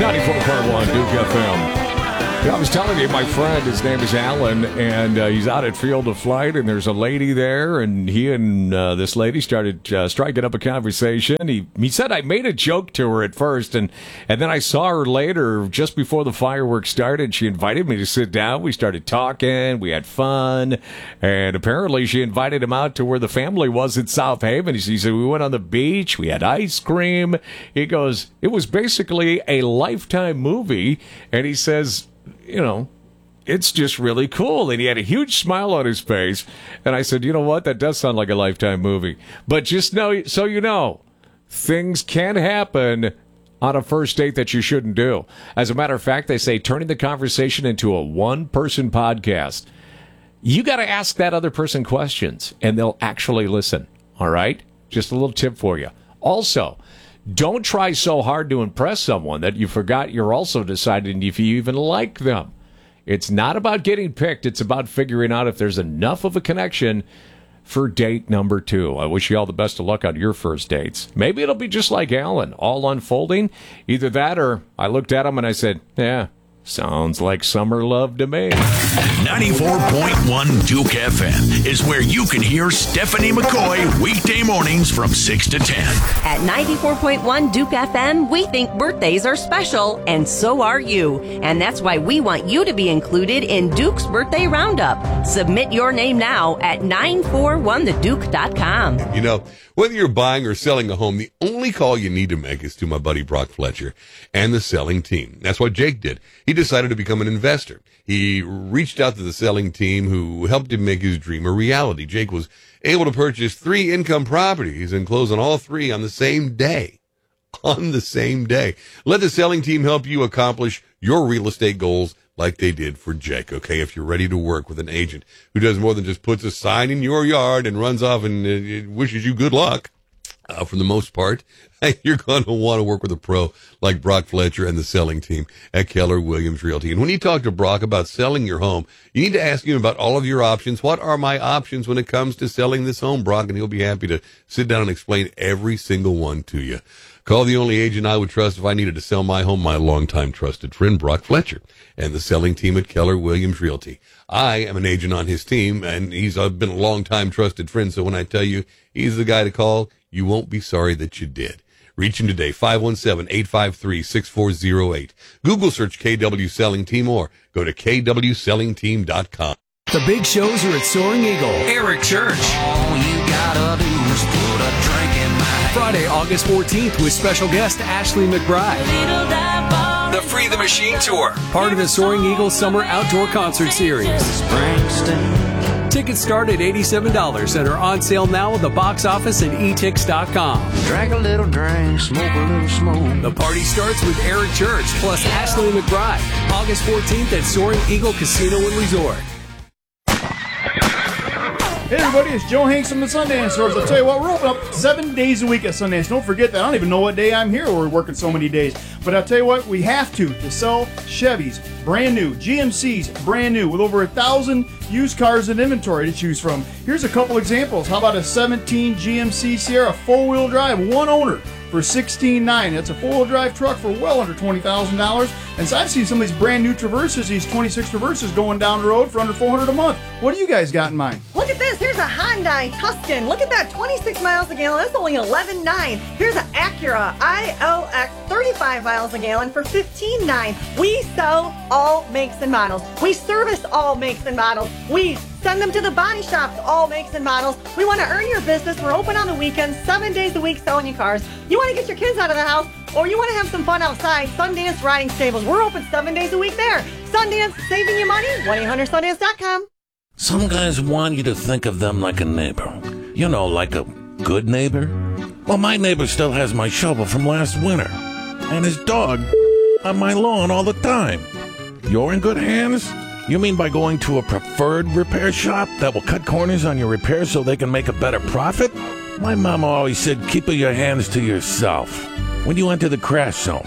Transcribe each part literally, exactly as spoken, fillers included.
ninety-four point one Duke F M. Yeah, I was telling you, my friend, his name is Alan, and uh, he's out at Field of Flight, and there's a lady there, and he and uh, this lady started uh, striking up a conversation. He he said I made a joke to her at first, and, and then I saw her later, just before the fireworks started. She invited me to sit down. We started talking. We had fun, and apparently she invited him out to where the family was in South Haven. He said, we went on the beach. We had ice cream. He goes, it was basically a Lifetime movie, and he says, you know, it's just really cool. And he had a huge smile on his face. And I said, you know what? That does sound like a Lifetime movie. But just know, so you know, things can happen on a first date that you shouldn't do. As a matter of fact, they say turning the conversation into a one-person podcast. You got to ask that other person questions, and they'll actually listen. All right? Just a little tip for you. Also, don't try so hard to impress someone that you forgot you're also deciding if you even like them. It's not about getting picked. It's about figuring out if there's enough of a connection for date number two. I wish you all the best of luck on your first dates. Maybe it'll be just like Alan, all unfolding. Either that or I looked at him and I said, yeah, sounds like summer love to me. ninety-four point one Duke F M is where you can hear Stephanie McCoy weekday mornings from six to ten. At ninety-four point one Duke F M, we think birthdays are special, and so are you. And that's why we want you to be included in Duke's Birthday Roundup. Submit your name now at nine four one the duke dot com. You know, whether you're buying or selling a home, the only call you need to make is to my buddy Brock Fletcher and the selling team. That's what Jake did. He decided to become an investor. He reached out to the selling team who helped him make his dream a reality. Jake was able to purchase three income properties and close on all three on the same day. On the same day. Let the selling team help you accomplish your real estate goals like they did for Jake, okay? If you're ready to work with an agent who does more than just puts a sign in your yard and runs off and uh, wishes you good luck, uh, for the most part, you're going to want to work with a pro like Brock Fletcher and the selling team at Keller Williams Realty. And when you talk to Brock about selling your home, you need to ask him about all of your options. What are my options when it comes to selling this home, Brock? And he'll be happy to sit down and explain every single one to you. Call the only agent I would trust if I needed to sell my home, my longtime trusted friend, Brock Fletcher, and the selling team at Keller Williams Realty. I am an agent on his team, and he's uh, been a longtime trusted friend, so when I tell you he's the guy to call, you won't be sorry that you did. Reach him today, five one seven, eight five three, six four zero eight. Google search K W Selling Team or go to K W selling team dot com. The big shows are at Soaring Eagle. Eric Church. All you gotta do is put a drink in my hand. Friday, August fourteenth with special guest Ashley McBride. The Free the Machine Tour. Part of the Soaring Eagle Summer Outdoor Concert Series. Tickets start at eighty-seven dollars and are on sale now at the box office and e tix dot com. Drink a little drink, smoke a little smoke. The party starts with Eric Church plus Ashley McBride. August fourteenth at Soaring Eagle Casino and Resort. Hey everybody, it's Joe Hanks from the Sundance Stores. I'll tell you what, we're open up seven days a week at Sundance. Don't forget that. I don't even know what day I'm here. We're working so many days. But I'll tell you what, we have to, to sell Chevys, brand new, G M Cs, brand new, with over a thousand used cars in inventory to choose from. Here's a couple examples. How about a seventeen G M C Sierra four-wheel drive, one owner, for sixteen nine hundred dollars. That's a four-wheel drive truck for well under twenty thousand dollars. And so I've seen some of these brand new Traverses, these twenty-six Traverses going down the road for under four hundred dollars a month. What do you guys got in mind? Look at this. Here's a Hyundai Tuscan. Look at that, twenty-six miles a gallon. That's only eleven nine. Here's an Acura I L X, thirty-five miles a gallon for fifteen nine. We sell all makes and models. We service all makes and models. We send them to the body shops, all makes and models. We want to earn your business. We're open on the weekends, seven days a week selling you cars. You want to get your kids out of the house, or you want to have some fun outside, Sundance Riding Stables. We're open seven days a week there. Sundance, saving you money, one eight hundred sundance dot com. Some guys want you to think of them like a neighbor. You know, like a good neighbor. Well, my neighbor still has my shovel from last winter. And his dog on my lawn all the time. You're in good hands? You mean by going to a preferred repair shop that will cut corners on your repairs so they can make a better profit? My mama always said, keep your hands to yourself when you enter the crash zone.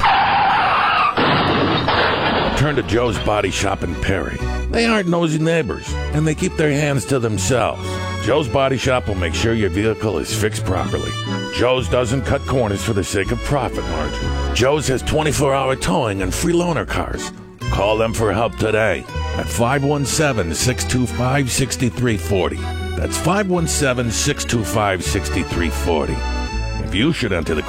Turn to Joe's Body Shop in Perry. They aren't nosy neighbors, and they keep their hands to themselves. Joe's Body Shop will make sure your vehicle is fixed properly. Joe's doesn't cut corners for the sake of profit margin. Joe's has twenty-four hour towing and free loaner cars. Call them for help today at five one seven, six two five, six three four zero. That's five one seven, six two five, six three four zero. If you should enter the